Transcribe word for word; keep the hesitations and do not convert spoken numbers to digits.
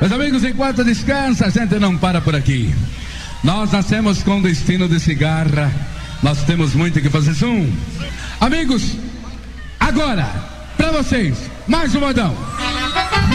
Meus amigos, enquanto descansa, a gente não para por aqui. Nós nascemos com destino de cigarra. Nós temos muito que fazer zoom. Amigos, agora, pra vocês, mais um modão.